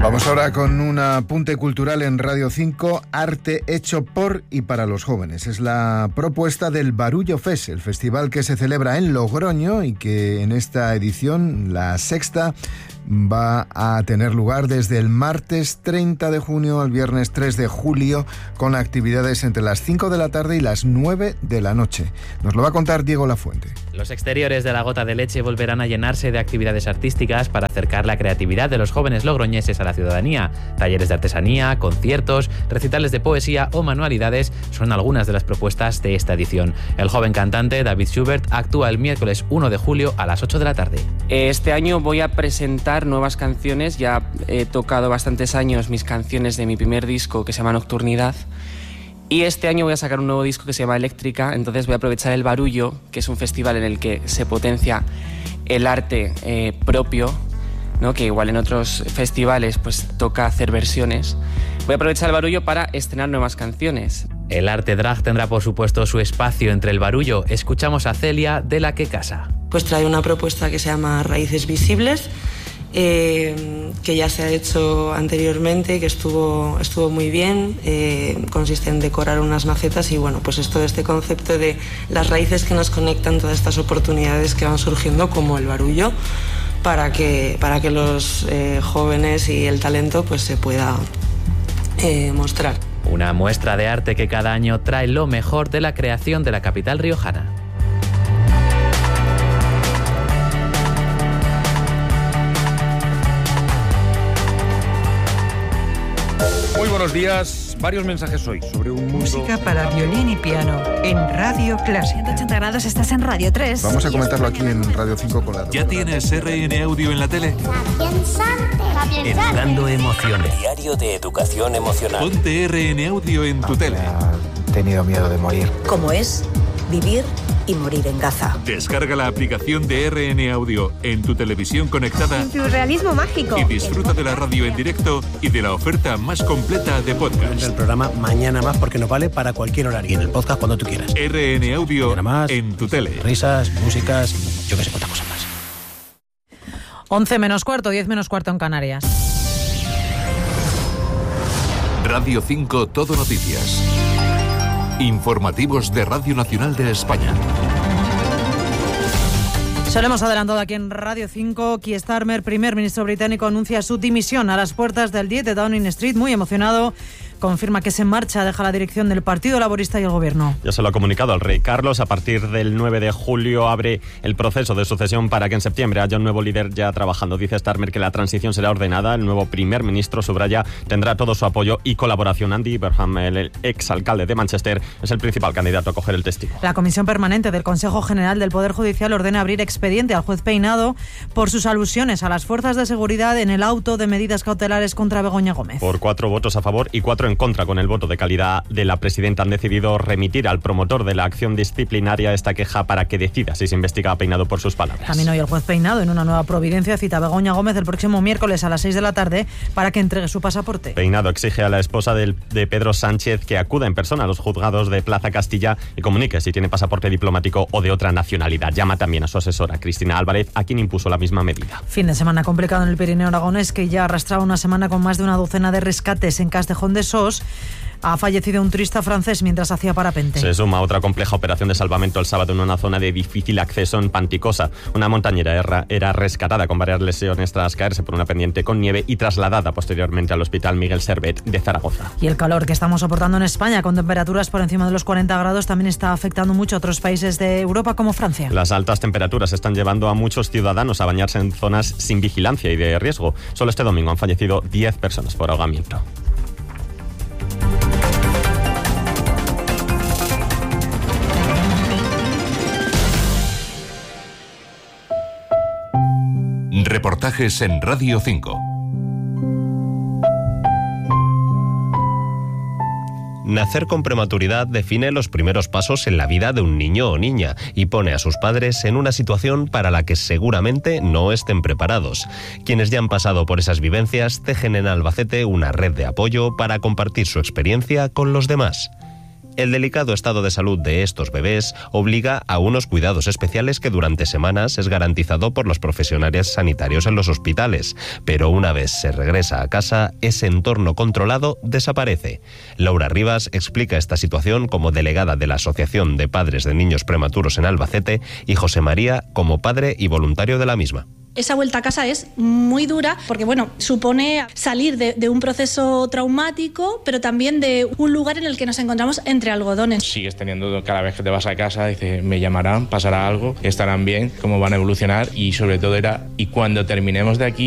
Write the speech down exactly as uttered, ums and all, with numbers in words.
Vamos ahora con un apunte cultural en Radio cinco, arte hecho por y para los jóvenes. Es la propuesta del Barullo Fest, el festival que se celebra en Logroño y que en esta edición, la sexta, va a tener lugar desde el martes treinta de junio al viernes tres de julio, con actividades entre las cinco de la tarde y las nueve de la noche. Nos lo va a contar Diego Lafuente. Los exteriores de la Gota de Leche volverán a llenarse de actividades artísticas para acercar la creatividad de los jóvenes logroñeses a la ciudadanía. Talleres de artesanía, conciertos, recitales de poesía o manualidades son algunas de las propuestas de esta edición. El joven cantante David Schubert actúa el miércoles uno de julio a las ocho de la tarde. Este año voy a presentar nuevas canciones. Ya he tocado bastantes años mis canciones de mi primer disco, que se llama Nocturnidad. Y este año voy a sacar un nuevo disco que se llama Eléctrica, entonces voy a aprovechar el Barullo, que es un festival en el que se potencia el arte eh, propio, ¿no? Que igual en otros festivales pues toca hacer versiones. Voy a aprovechar el Barullo para estrenar nuevas canciones. El arte drag tendrá por supuesto su espacio entre el Barullo. Escuchamos a Celia de La Que Casa. Pues trae una propuesta que se llama Raíces Visibles, Eh, que ya se ha hecho anteriormente, que estuvo, estuvo muy bien. Eh, consiste en decorar unas macetas y bueno, pues es todo este concepto de las raíces que nos conectan, todas estas oportunidades que van surgiendo como el Barullo, para que, para que los eh, jóvenes y el talento pues se pueda eh, mostrar. Una muestra de arte que cada año trae lo mejor de la creación de la capital riojana. Muy buenos días. Varios mensajes hoy sobre un mundo... Música para violín y piano en Radio Clásica. ciento ochenta grados, estás en Radio tres. Vamos a comentarlo aquí en Radio cinco con la... ¿Ya tienes R N Audio en la tele? Educando emociones. Diario de educación emocional. Ponte R N Audio en tu tele. He tenido miedo de morir. ¿Cómo es vivir y morir en Gaza? Descarga la aplicación de R N Audio en tu televisión conectada. Surrealismo mágico. Y disfruta de la radio en directo y de la oferta más completa de podcast. El programa Mañana Más, porque nos vale para cualquier horario. Y en el podcast cuando tú quieras. R N Audio más, en tu tele. Risas, músicas y yo que sé cuántas cosas más. once menos cuarto, diez menos cuarto en Canarias. Radio cinco Todo Noticias. Informativos de Radio Nacional de España. Se lo hemos adelantado aquí en Radio cinco. Keir Starmer, primer ministro británico, anuncia su dimisión a las puertas del diez de Downing Street. Muy emocionado, confirma que se marcha, deja la dirección del Partido Laborista y el Gobierno. Ya se lo ha comunicado al rey Carlos. A partir del nueve de julio abre el proceso de sucesión para que en septiembre haya un nuevo líder ya trabajando. Dice Starmer que la transición será ordenada. El nuevo primer ministro, subraya, tendrá todo su apoyo y colaboración. Andy Burnham, el exalcalde de Manchester, es el principal candidato a coger el testigo. La Comisión Permanente del Consejo General del Poder Judicial ordena abrir expediente al juez Peinado por sus alusiones a las fuerzas de seguridad en el auto de medidas cautelares contra Begoña Gómez. Por cuatro votos a favor y cuatro en contra, con el voto de calidad de la presidenta, han decidido remitir al promotor de la acción disciplinaria esta queja para que decida si se investiga a Peinado por sus palabras. También hoy el juez Peinado, en una nueva providencia, cita a Begoña Gómez el próximo miércoles a las seis de la tarde para que entregue su pasaporte. Peinado exige a la esposa de, de Pedro Sánchez que acuda en persona a los juzgados de Plaza Castilla y comunique si tiene pasaporte diplomático o de otra nacionalidad. Llama también a su asesora, Cristina Álvarez, a quien impuso la misma medida. Fin de semana complicado en el Pirineo aragonés, que ya arrastraba una semana con más de una docena de rescates en Castejón de Sos. Ha fallecido un turista francés mientras hacía parapente. Se suma otra compleja operación de salvamento el sábado en una zona de difícil acceso en Panticosa. Una montañera era, era rescatada con varias lesiones tras caerse por una pendiente con nieve y trasladada posteriormente al Hospital Miguel Servet de Zaragoza. Y el calor que estamos soportando en España, con temperaturas por encima de los cuarenta grados, también está afectando mucho a otros países de Europa como Francia. Las altas temperaturas están llevando a muchos ciudadanos a bañarse en zonas sin vigilancia y de riesgo. Solo este domingo han fallecido diez personas por ahogamiento. Reportajes en Radio cinco. Nacer con prematuridad define los primeros pasos en la vida de un niño o niña y pone a sus padres en una situación para la que seguramente no estén preparados. Quienes ya han pasado por esas vivencias tejen en Albacete una red de apoyo para compartir su experiencia con los demás. El delicado estado de salud de estos bebés obliga a unos cuidados especiales que durante semanas es garantizado por los profesionales sanitarios en los hospitales, pero una vez se regresa a casa, ese entorno controlado desaparece. Laura Rivas explica esta situación como delegada de la Asociación de Padres de Niños Prematuros en Albacete y José María como padre y voluntario de la misma. Esa vuelta a casa es muy dura porque, bueno, supone salir de, de un proceso traumático, pero también de un lugar en el que nos encontramos entre algodones. Sigues teniendo, cada vez que te vas a casa, dices, me llamarán, pasará algo, estarán bien, cómo van a evolucionar y sobre todo era, y cuando terminemos de aquí,